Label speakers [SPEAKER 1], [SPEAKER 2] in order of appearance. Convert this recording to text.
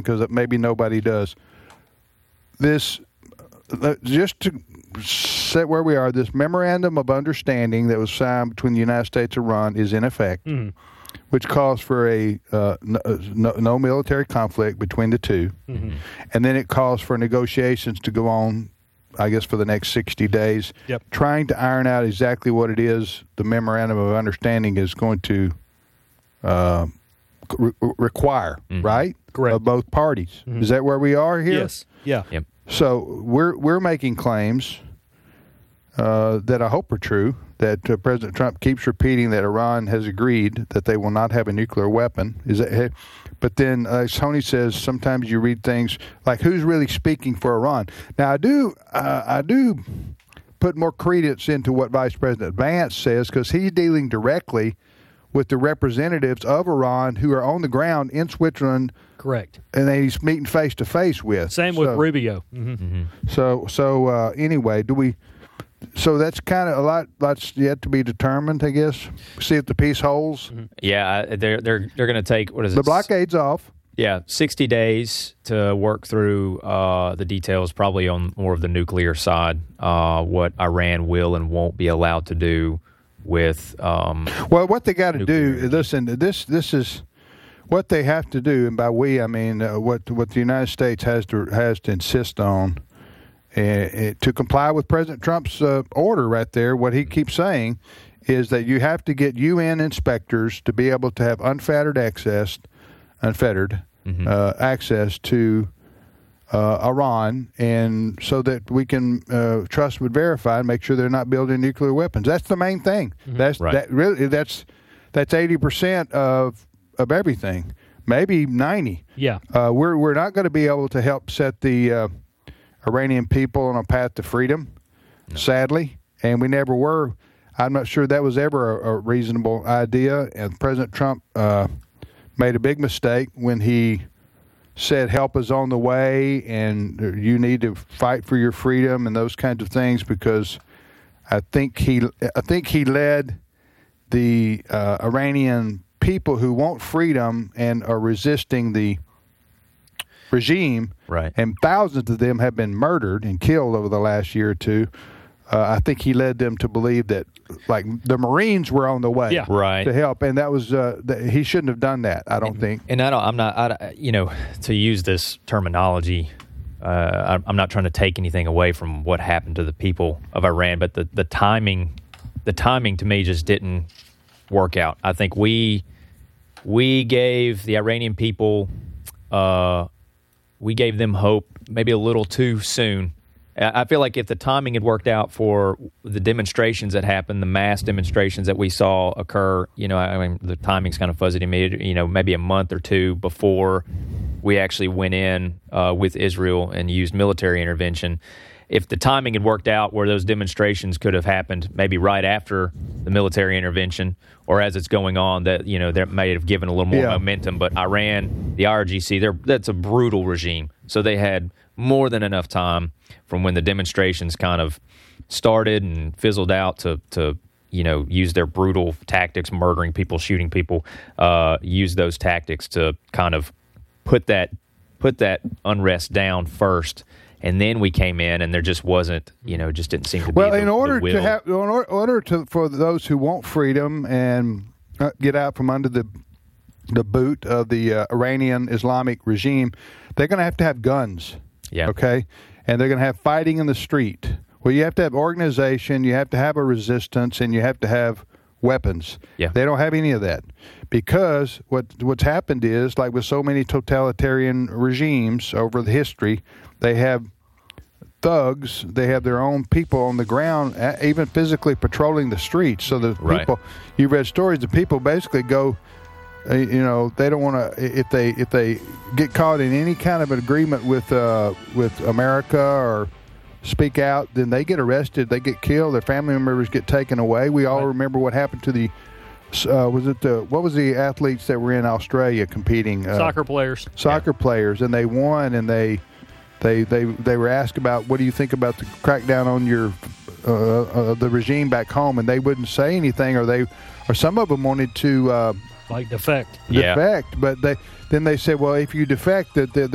[SPEAKER 1] because maybe nobody does. This, just to set where we are, this memorandum of understanding that was signed between the United States and Iran is in effect, which calls for a no military conflict between the two. And then it calls for negotiations to go on, I guess, for the next 60 days, trying to iron out exactly what it is the memorandum of understanding is going to require, right?
[SPEAKER 2] Correct.
[SPEAKER 1] Of both parties. Is that where we are here?
[SPEAKER 2] Yes. Yeah.
[SPEAKER 3] Yep.
[SPEAKER 1] So we're making claims that I hope are true, that President Trump keeps repeating that Iran has agreed that they will not have a nuclear weapon. But then, as Tony says, sometimes you read things like, who's really speaking for Iran? Now, I do put more credence into what Vice President Vance says, because he's dealing directly with the representatives of Iran who are on the ground in Switzerland.
[SPEAKER 2] Correct.
[SPEAKER 1] And he's meeting face-to-face with.
[SPEAKER 2] Same with Rubio.
[SPEAKER 1] So anyway, so that's kind of lots yet to be determined, I guess. See if the peace holds.
[SPEAKER 3] Yeah, they're going to take, what is it?
[SPEAKER 1] The blockade's off.
[SPEAKER 3] Yeah, 60 days to work through the details, probably on more of the nuclear side, what Iran will and won't be allowed to do with
[SPEAKER 1] well, what they got to do, listen, this is what they have to do, and by we, I mean what the United States has to insist on to comply with President Trump's order right there. What he keeps saying is that you have to get UN inspectors to be able to have unfettered access to Iran, and so that we can trust but verify and make sure they're not building nuclear weapons. That's the main thing. That's 80% of everything, maybe 90%.
[SPEAKER 2] Yeah.
[SPEAKER 1] We're not going to be able to help set the Iranian people on a path to freedom, sadly, and we never were. I'm not sure that was ever a reasonable idea, and President Trump made a big mistake when he said help is on the way and you need to fight for your freedom and those kinds of things, because I think he led the Iranian people who want freedom and are resisting the regime,
[SPEAKER 3] right,
[SPEAKER 1] and thousands of them have been murdered and killed over the last year or two. I think he led them to believe that, like, the Marines were on the way to help, and that was he shouldn't have done that. I don't think.
[SPEAKER 3] And I'm not, to use this terminology, I'm not trying to take anything away from what happened to the people of Iran, but the timing to me just didn't work out. I think we gave the Iranian people, we gave them hope maybe a little too soon. I feel like if the timing had worked out for the demonstrations that happened, the mass demonstrations that we saw occur, I mean, the timing's kind of fuzzy to me, maybe a month or two before we actually went in with Israel and used military intervention. If the timing had worked out where those demonstrations could have happened maybe right after the military intervention or as it's going on, that that may have given a little more momentum. But Iran, the IRGC, that's a brutal regime. So they had more than enough time from when the demonstrations kind of started and fizzled out to use their brutal tactics, murdering people, shooting people, use those tactics to kind of put that unrest down first. And then we came in, and there just wasn't, just didn't seem to be.
[SPEAKER 1] Well, in order for those who want freedom and get out from under the boot of the Iranian Islamic regime, they're going to have guns.
[SPEAKER 3] Yeah.
[SPEAKER 1] Okay, and they're going to have fighting in the street. Well, you have to have organization, you have to have a resistance, and you have to have weapons.
[SPEAKER 3] Yeah.
[SPEAKER 1] They don't have any of that, because what's happened is, like with so many totalitarian regimes over the history, they have thugs, they have their own people on the ground, even physically patrolling the streets. So the people, you read stories, the people basically go, they don't want to, if they get caught in any kind of an agreement with America or speak out, then they get arrested, they get killed, their family members get taken away. We all remember what happened to the what was the athletes that were in Australia competing?
[SPEAKER 2] Soccer players,
[SPEAKER 1] and they won, and they were asked about, what do you think about the crackdown on your the regime back home, and they wouldn't say anything, or some of them wanted to defect, but they said, well, if you defect, that